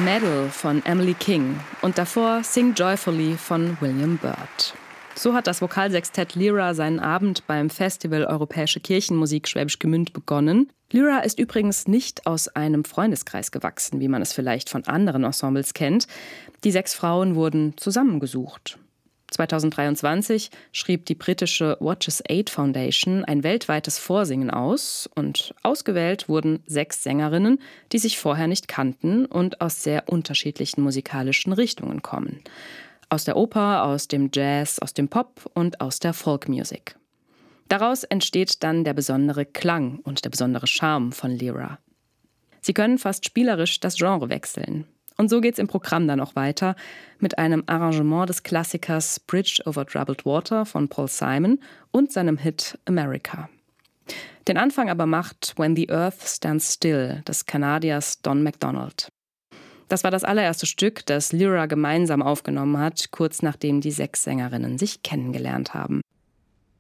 Medal von Emily King und davor Sing Joyfully von William Byrd. So hat das Vokalsextett Lyra seinen Abend beim Festival Europäische Kirchenmusik Schwäbisch Gmünd begonnen. Lyra ist übrigens nicht aus einem Freundeskreis gewachsen, wie man es vielleicht von anderen Ensembles kennt. Die 6 Frauen wurden zusammengesucht. 2023 schrieb die britische Watches 8 Foundation ein weltweites Vorsingen aus und ausgewählt wurden 6 Sängerinnen, die sich vorher nicht kannten und aus sehr unterschiedlichen musikalischen Richtungen kommen. Aus der Oper, aus dem Jazz, aus dem Pop und aus der Folkmusik. Daraus entsteht dann der besondere Klang und der besondere Charme von Lyra. Sie können fast spielerisch das Genre wechseln. Und so geht's im Programm dann auch weiter mit einem Arrangement des Klassikers Bridge over Troubled Water von Paul Simon und seinem Hit America. Den Anfang aber macht When the Earth Stands Still des Kanadiers Don MacDonald. Das war das allererste Stück, das Lyra gemeinsam aufgenommen hat, kurz nachdem die 6 Sängerinnen sich kennengelernt haben.